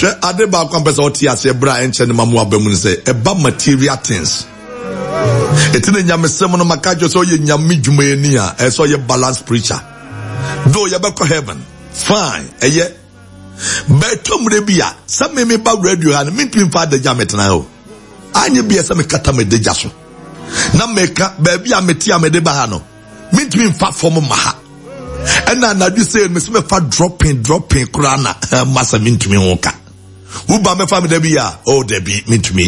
She adeba kwambesa oti ase bra enche ne mamu abamu say eba material things. Etine nyame semo no makajo so ye nyame dwumayeni a so ye balance preacher. Though you be heaven, fine. Eye. Beto mrebia, sa me ba radio and me twin father jamet na ho. Anye bia sa me kata me deja so. Na meka baby ameti amede ba ha no. Me twin fa form maha. Ena na du say me se me fa dropping kura na masa me twin ho ka. Uba me fa me da bia, oh da bi me twin